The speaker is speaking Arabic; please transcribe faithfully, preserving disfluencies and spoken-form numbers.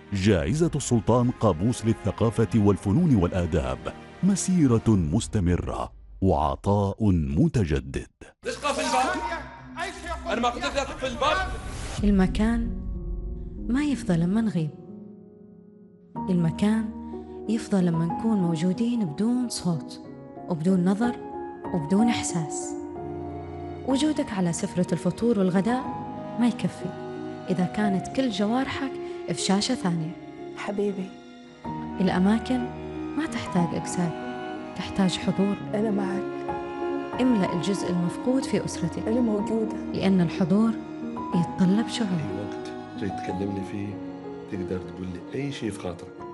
جائزة السلطان قابوس للثقافة والفنون والآداب، مسيرة مستمرة وعطاء متجدد. ليش قافل الباب؟ أنا ما قلت لك تقفل الباب؟ المكان ما يفضل لما نغيب، المكان يفضل لما نكون موجودين بدون صوت وبدون نظر وبدون إحساس. وجودك على سفرة الفطور والغداء ما يكفي إذا كانت كل جوارحك في شاشة ثانية. حبيبي، الأماكن ما تحتاج أجساد، تحتاج حضور. أنا معك. املأ الجزء المفقود في أسرتك، أنا موجودة، لأن الحضور يتطلب شعور. أي وقت تريد تكلمني فيه تقدر تقول لي أي شيء في خاطرك.